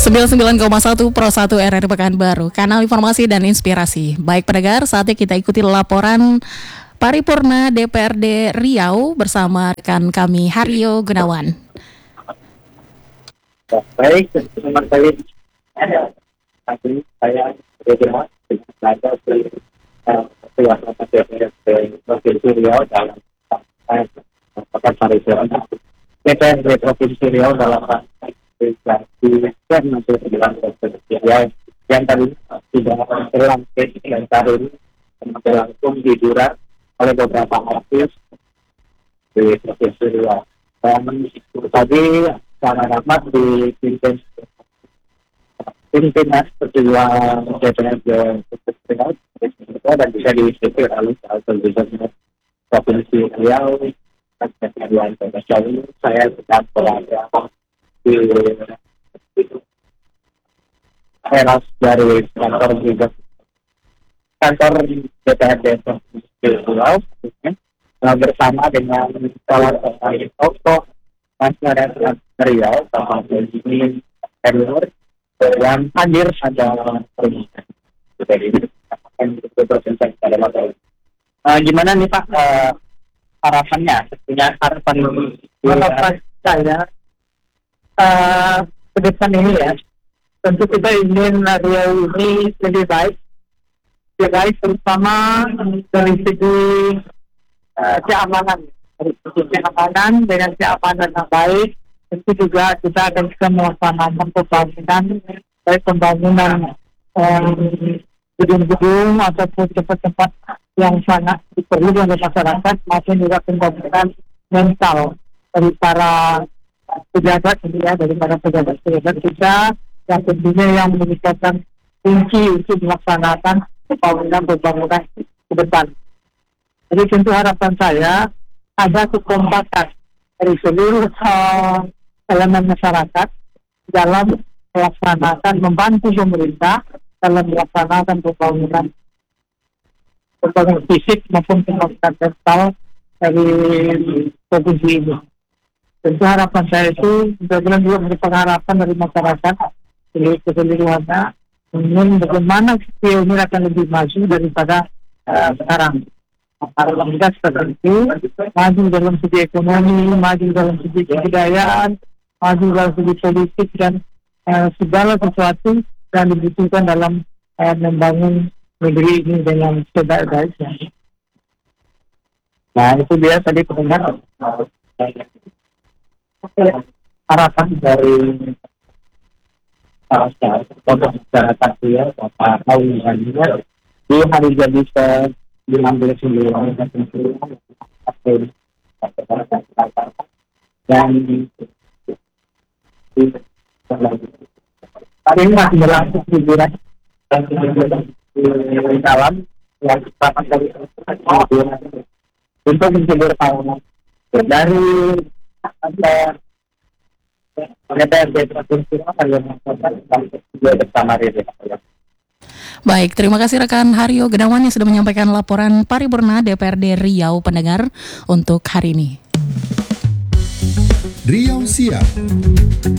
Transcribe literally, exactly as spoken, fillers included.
sembilan puluh sembilan koma satu Pro satu R R Pekanbaru, kanal informasi dan inspirasi. Baik pendengar, saatnya kita ikuti laporan Paripurna D P R D Riau bersama rekan kami Haryo Gunawan. Baik, teman kali ini saya berterima kasih kepada Ketua D P R D Provinsi Riau dalam pekan paripurna D P R D Provinsi Riau dalam dan nanti bilang yang tadi sudah berlangsung dan tahun berlangsung hiburan oleh beberapa artis di Provinsi Riau. Dan tadi secara rapat dipimpin pimpinan kedua D P R D Provinsi Riau dan bisa diikuti oleh salah satu gubernur Provinsi Riau. Saya sedang berada di teras dari kantor juga kantor D P R D Provinsi Riau bersama dengan salah satu tokoh masyarakat Riau, Bapak Benjamin Nur yang hadir pada pertemuan dari Provinsi pada waktu itu. Gimana nih Pak uh, harapannya? Punya harapan harapan saya uh, ke depan ini ya. Tentu kita ingin Riau ini lebih baik, lebih baik terutama dari segi uh, keamanan, dari segi keamanan dengan keamanan yang baik. Tentu juga kita akan bisa melaksanakan pembangunan, baik pembangunan um, gedung-gedung ataupun tempat-tempat yang sangat diperlukan oleh masyarakat, maupun juga pembangunan mental dari para pejabat, ya, dari para pejabat-pejabat kita yang tentunya yang meningkatkan kunci untuk melaksanakan pembangunan-pembangunan ke depan. Jadi tentu harapan saya ada kekompakan dari seluruh uh, elemen masyarakat dalam melaksanakan, membantu pemerintah dalam melaksanakan pembangunan pembangunan fisik maupun pembangunan mental dari provinsi ini. Tentu harapan saya itu benar-benar juga merupakan harapan dari masyarakat di keseluruhannya, ingin bagaimana Riau ini akan lebih maju daripada uh, sekarang. Harapan kita seperti itu, maju dalam segi ekonomi, maju dalam segi kebudayaan, maju dalam segi politik dan uh, segala sesuatu yang dibutuhkan dalam uh, membangun negeri ini dengan sebaik-baiknya. Nah, itu dia tadi pendengar harapan dari salah satu tokoh masyarakat Riau, Bapak Awi Hadiah, di hari jadi ke lima belas sembilan April dan hari ini masih berlangsung hiburan dan di dalam yang pertama kali untuk menghibur tahunan dari D P R D Provinsi Riau bersama Riau. Baik, terima kasih rekan Haryo Gunawan yang sudah menyampaikan laporan Paripurna D P R D Riau pendengar untuk hari ini. Riau Siap.